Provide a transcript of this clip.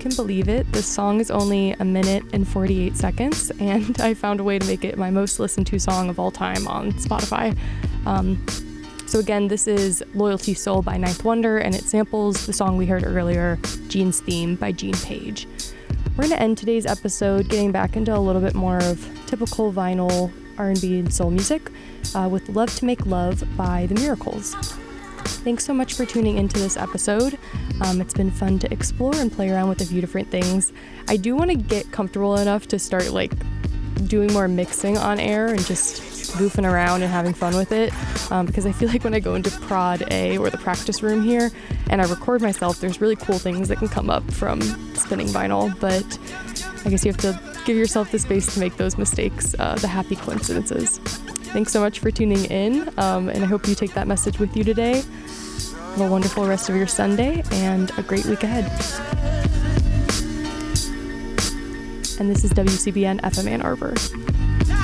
can believe it, this song is only 1 minute and 48 seconds, and I found a way to make it my most listened to song of all time on Spotify. So again, this is Loyalty Soul by Ninth Wonder, and it samples the song we heard earlier, Gene's Theme by Gene Page. We're going to end today's episode getting back into a little bit more of typical vinyl R&B and soul music with Love to Make Love by The Miracles. Thanks so much for tuning into this episode. It's been fun to explore and play around with a few different things. I do want to get comfortable enough to start doing more mixing on air and just goofing around and having fun with it, because I feel like when I go into prod A, or the practice room here, and I record myself, there's really cool things that can come up from spinning vinyl, but I guess you have to give yourself the space to make those mistakes, the happy coincidences. Thanks so much for tuning in, and I hope you take that message with you today. Have a wonderful rest of your Sunday and a great week ahead. And this is WCBN FM Ann Arbor.